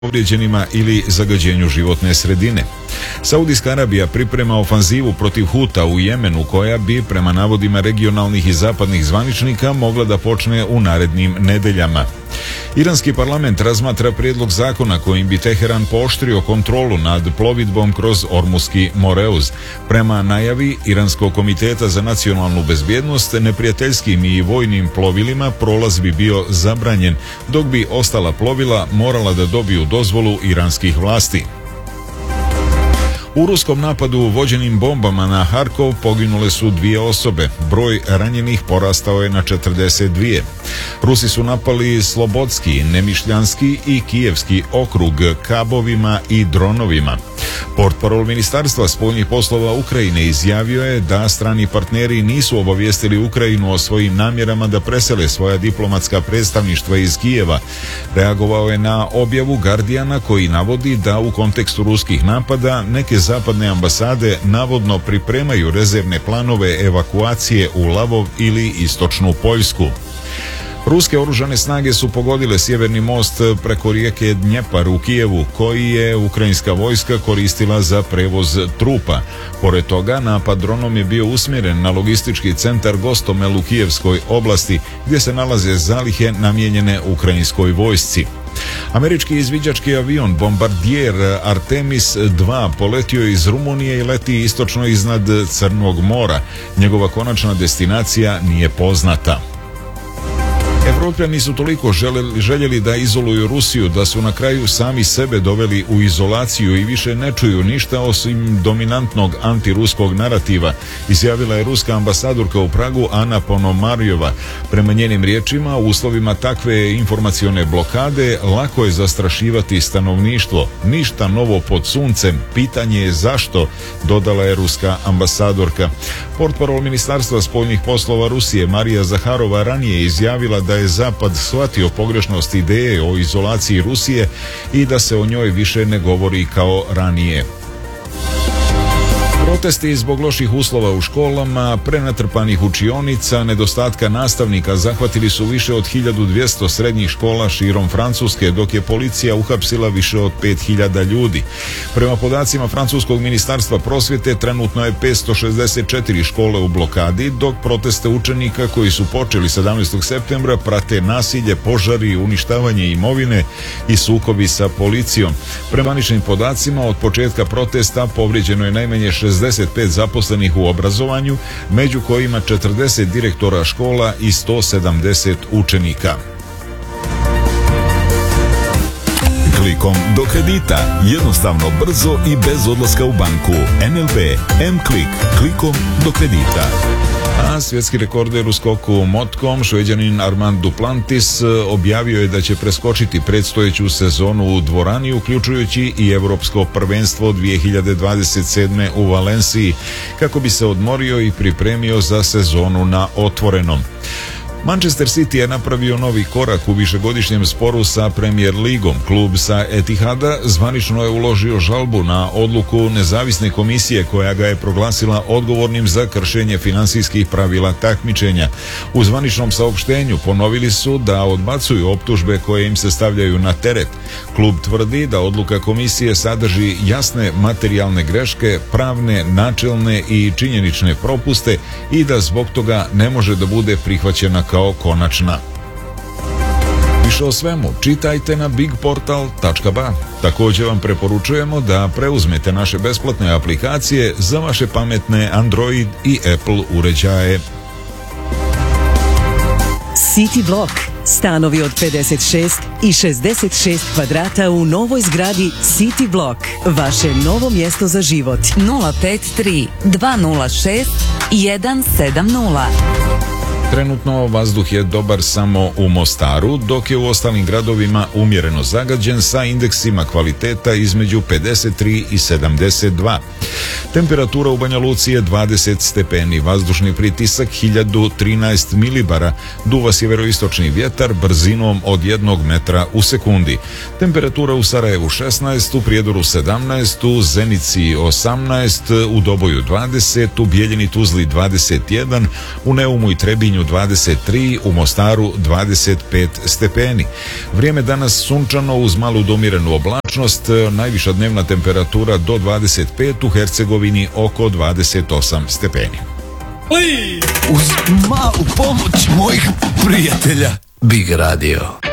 povrijeđenima ili zagađenju životne sredine. Saudijska Arabija priprema ofanzivu protiv Huta u Jemenu koja bi, prema navodima regionalnih i zapadnih zvaničnika, mogla da počne u narednim nedeljama. Iranski parlament razmatra prijedlog zakona kojim bi Teheran pooštrio kontrolu nad plovidbom kroz Ormuski moreuz. Prema najavi Iranskog komiteta za nacionalnu bezbjednost, neprijateljskim i vojnim plovilima prolaz bi bio zabranjen, dok bi ostala plovila morala da dobiju dozvolu iranskih vlasti. U ruskom napadu vođenim bombama na Harkov poginule su 2 osobe. Broj ranjenih porastao je na 42. Rusi su napali Slobodski, Nemišljanski i Kijevski okrug kabovima i dronovima. Portparol Ministarstva spoljnih poslova Ukrajine izjavio je da strani partneri nisu obavijestili Ukrajinu o svojim namjerama da presele svoja diplomatska predstavništva iz Kijeva. Reagovao je na objavu Guardiana koji navodi da u kontekstu ruskih napada neke zapadne ambasade navodno pripremaju rezervne planove evakuacije u Lavov ili istočnu Poljsku. Ruske oružane snage su pogodile sjeverni most preko rijeke Dnjepar u Kijevu, koji je ukrajinska vojska koristila za prevoz trupa. Pored toga, napad dronom je bio usmjeren na logistički centar Gostomel u Kijevskoj oblasti, gdje se nalaze zalihe namijenjene ukrajinskoj vojsci. Američki izviđački avion Bombardier Artemis II poletio iz Rumunije i leti istočno iznad Crnog mora. Njegova konačna destinacija nije poznata. Evropljani su toliko željeli da izoluju Rusiju da su na kraju sami sebe doveli u izolaciju i više ne čuju ništa osim dominantnog antiruskog narativa, izjavila je ruska ambasadorka u Pragu Ana Ponomarjova. Prema njenim riječima, u uslovima takve informacione blokade lako je zastrašivati stanovništvo. Ništa novo pod suncem, pitanje je zašto, dodala je ruska ambasadorka. Portparol Ministarstva spoljnih poslova Rusije Marija Zaharova ranije izjavila da je Zapad shvatio pogrešnost ideje o izolaciji Rusije i da se o njoj više ne govori kao ranije. Protesti zbog loših uslova u školama, prenatrpanih učionica, nedostatka nastavnika zahvatili su više od 1200 srednjih škola širom Francuske, dok je policija uhapsila više od 5000 ljudi. Prema podacima Francuskog ministarstva prosvjete, trenutno je 564 škole u blokadi, dok proteste učenika koji su počeli 17. septembra prate nasilje, požari, uništavanje imovine i sukobi sa policijom. Prema zvaničnim podacima, od početka protesta povrijeđeno je najmanje 65 zaposlenih u obrazovanju, među kojima 40 direktora škola i 170 učenika. Klikom do kredita. Jednostavno, brzo i bez odlaska u banku. NLB M-Klik. Klikom do kredita. A svjetski rekorder u skoku motkom, Šveđanin Armand Duplantis, objavio je da će preskočiti predstojeću sezonu u dvorani, uključujući i Europsko prvenstvo 2027. u Valenciji, kako bi se odmorio i pripremio za sezonu na otvorenom. Manchester City je napravio novi korak u višegodišnjem sporu sa Premier Ligom. Klub sa Etihada zvanično je uložio žalbu na odluku nezavisne komisije koja ga je proglasila odgovornim za kršenje financijskih pravila takmičenja. U zvaničnom saopštenju ponovili su da odbacuju optužbe koje im se stavljaju na teret. Klub tvrdi da odluka komisije sadrži jasne materijalne greške, pravne, načelne i činjenične propuste i da zbog toga ne može da bude prihvaćena kao konačna. Više o svemu čitajte na bigportal.ba. Također vam preporučujemo da preuzmete naše besplatne aplikacije za vaše pametne Android i Apple uređaje. City Block. Stanovi od 56 i 66 kvadrata u novoj zgradi City Block. Vaše novo mjesto za život. 053 206 170. Trenutno vazduh je dobar samo u Mostaru, dok je u ostalim gradovima umjereno zagađen sa indeksima kvaliteta između 53 i 72. Temperatura u Banja Luci je 20 stepeni, vazdušni pritisak 1013 milibara, duva sjeveroistočni vjetar brzinom od 1 metra u sekundi. Temperatura u Sarajevu 16, u Prijedoru 17, u Zenici 18, u Doboju 20, u Bijeljini Tuzli 21, u Neumu i Trebinju Zrenjaninu 23, u Mostaru 25 stepeni. Vrijeme danas sunčano uz malu domirenu oblačnost, najviša dnevna temperatura do 25, u Hercegovini oko 28 stepeni. Uz malu pomoć mojih prijatelja Big Radio.